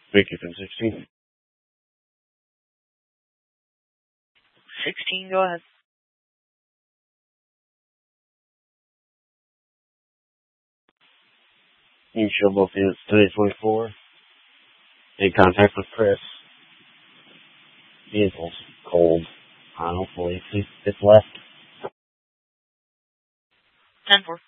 Vicky from 16. 16, go ahead. You can show both units today, 24. In contact with Chris. Vehicle's cold. Hopefully it's left. 10-4.